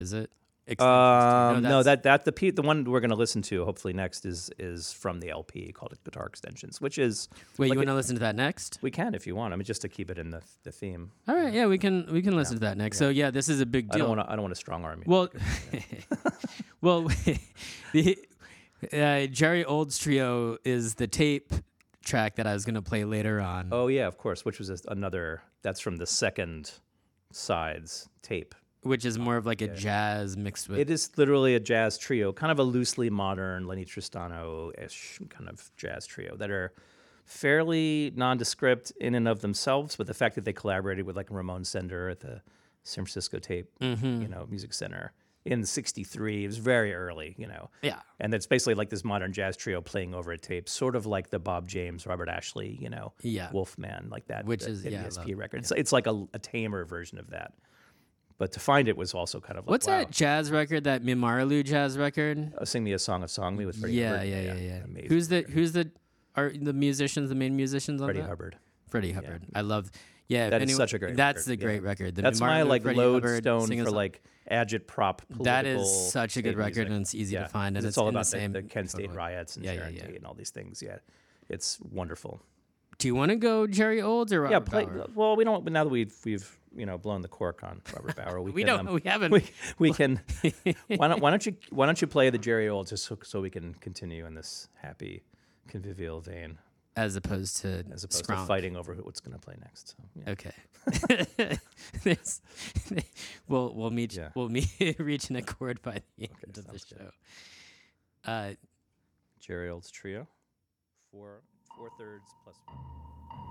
Is it? Extensions. No, the one we're going to listen to hopefully next is from the LP called Guitar Extensions, which is Wait, like you want to listen to that next? we can if you want. I mean, just to keep it in the theme. All right, yeah, we can listen to that next. So yeah, this is a big deal. I don't want to strong arm you. Well, well, the Jerry Old's Trio is the tape track that I was going to play later on. Oh yeah, of course. Which was another. That's from the second side's tape. Which is more of like a jazz mixed with. It is literally a jazz trio, kind of a loosely modern Lenny Tristano-ish kind of jazz trio that are fairly nondescript in and of themselves, but the fact that they collaborated with like Ramon Sender at the San Francisco Tape, Music Center in '63, it was very early, Yeah. And it's basically like this modern jazz trio playing over a tape, sort of like the Bob James, Robert Ashley, Wolfman, like that. Which is, ESP record. It's like a tamer version of that. But to find it was also kind of like, What's wow. that jazz record? That Mimarlu jazz record? Sing Me a Song of Song Me with Freddie Hubbard. Yeah. Amazing. Who's the musicians, the main musicians on Freddie that? Hubbard. Freddie Hubbard. I love. Yeah, That is such a great. That's record. the great record. The That's my Mimarlu, like Freddie Hubbard lodestone singing for song. like agitprop. Political That is such a good state record, music. and it's easy to find, and it's all in about the same the Kent State totally. riots and Yeah, Sharon yeah. Tate and all these things. Yeah, it's wonderful. Do you want to go Jerry Olds or Robert Bauer? Well, we don't. Now that we've blown the cork on Robert Bauer, we can, We haven't. we can. Why don't you play the Jerry Olds just so we can continue in this happy, convivial vein As opposed to to fighting over what's going to play next. So, yeah. Okay. We'll meet. Yeah. We'll reach an accord by the end of the show. Jerry Olds Trio, 4/3 plus 1.